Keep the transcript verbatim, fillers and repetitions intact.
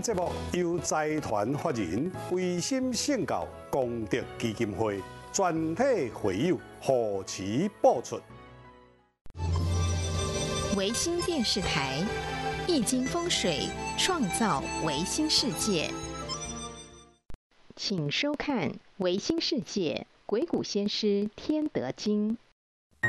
节目由财团法人维心圣教功德基金会全体会友护持播出。 维新电视台《易经风水》创造维新世界，请收看《维新世界鬼谷先师天德经》。